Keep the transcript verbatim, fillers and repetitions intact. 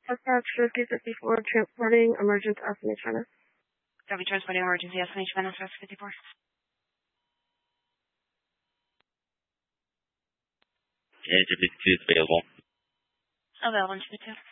Dispatch fifty fifty-four, transporting emergency estimate China. Copy, transporting emergency estimate China, fifty-four. Engine fifty-two is available. Available, engine fifty-two.